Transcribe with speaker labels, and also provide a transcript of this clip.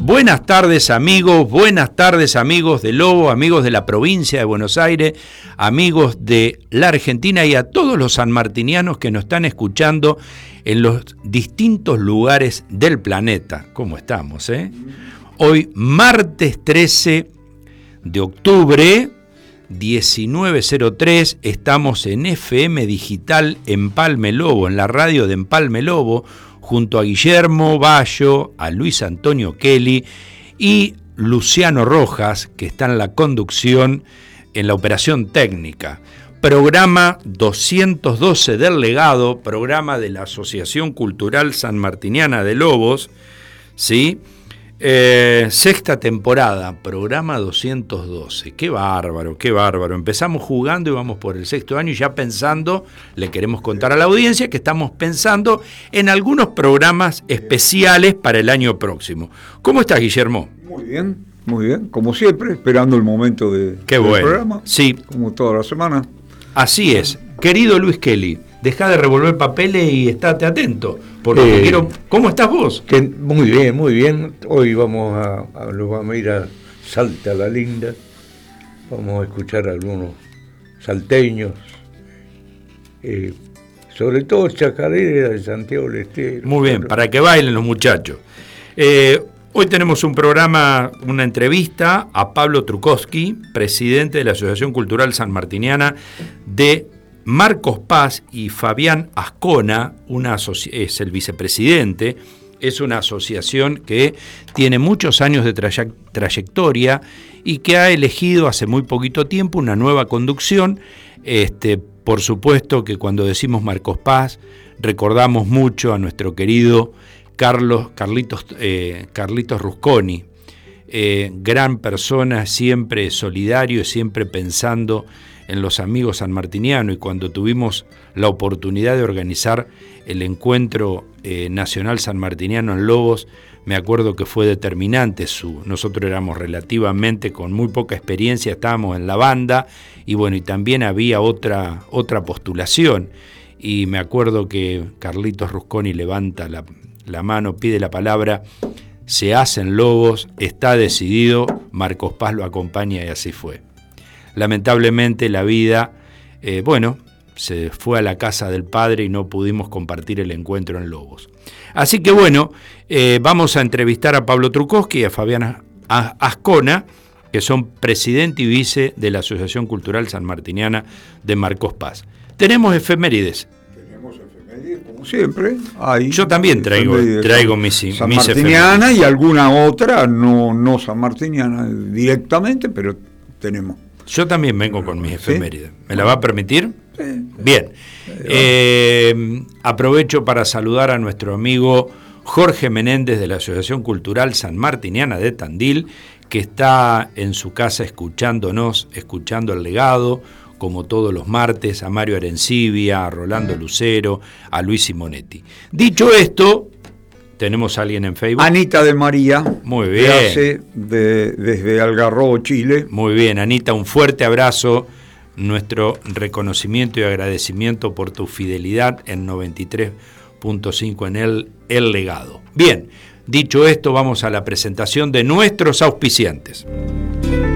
Speaker 1: Buenas tardes amigos de Lobo, amigos de la provincia de Buenos Aires, amigos de la Argentina y a todos los sanmartinianos que nos están escuchando en los distintos lugares del planeta. ¿Cómo estamos, Hoy, martes 13 de octubre, 19:03, estamos en FM Digital Empalme Lobo, en la radio de Empalme Lobo, junto a Guillermo Bayo, a Luis Antonio Kelly y Luciano Rojas, que está en la conducción, en la operación técnica. Programa 212 del Legado, programa de la Asociación Cultural Sanmartiniana de Lobos, ¿sí? Sexta temporada, programa 212. Qué bárbaro, qué bárbaro. Empezamos jugando y vamos por el sexto año y ya pensando, le queremos contar a la audiencia que estamos pensando en algunos programas especiales para el año próximo. ¿Cómo estás, Guillermo?
Speaker 2: Muy bien, como siempre, esperando el momento del programa,
Speaker 1: sí,
Speaker 2: como toda la semana.
Speaker 1: Así es. Querido Luis Kelly, deja de revolver papeles y estate atento, porque quiero... ¿Cómo estás vos?
Speaker 3: Muy bien, muy bien. Hoy vamos a ir a Salta la Linda, vamos a escuchar a algunos salteños, sobre todo chacarera de Santiago del Estero.
Speaker 1: Muy bien, para que bailen los muchachos. Hoy tenemos un programa, una entrevista a Pablo Trukowski, presidente de la Asociación Cultural Sanmartiniana de Marcos Paz, y Fabián Ascona, es el vicepresidente. Es una asociación que tiene muchos años de trayectoria y que ha elegido hace muy poquito tiempo una nueva conducción. Por supuesto que cuando decimos Marcos Paz recordamos mucho a nuestro querido Carlitos Rusconi, gran persona, siempre solidario, siempre pensando en los amigos sanmartinianos, y cuando tuvimos la oportunidad de organizar el encuentro nacional sanmartiniano en Lobos, me acuerdo que fue determinante. Nosotros éramos relativamente con muy poca experiencia, estábamos en la banda, y bueno, y también había otra postulación, y me acuerdo que Carlitos Rusconi levanta la mano, pide la palabra, se hacen Lobos, está decidido, Marcos Paz lo acompaña, y así fue. Lamentablemente la vida, se fue a la casa del padre y no pudimos compartir el encuentro en Lobos. Así que vamos a entrevistar a Pablo Trukowski y a Fabián Ascona, que son presidente y vice de la Asociación Cultural Sanmartiniana de Marcos Paz. Tenemos efemérides.
Speaker 2: Como siempre.
Speaker 1: Yo también traigo mis
Speaker 2: sanmartiniana y alguna otra, no sanmartiniana directamente, pero tenemos.
Speaker 1: Yo también vengo con mis efemérides. ¿Me la va a permitir?
Speaker 2: Sí.
Speaker 1: Bien. Aprovecho para saludar a nuestro amigo Jorge Menéndez de la Asociación Cultural Sanmartiniana de Tandil, que está en su casa escuchándonos, escuchando el legado, como todos los martes, a Mario Arencibia, a Rolando Lucero, a Luis Simonetti. Dicho esto, tenemos a alguien en Facebook.
Speaker 2: Anita de María.
Speaker 1: Muy bien.
Speaker 2: Desde Algarrobo, Chile.
Speaker 1: Muy bien, Anita, un fuerte abrazo. Nuestro reconocimiento y agradecimiento por tu fidelidad en 93.5 en el legado. Bien, dicho esto, vamos a la presentación de nuestros auspiciantes.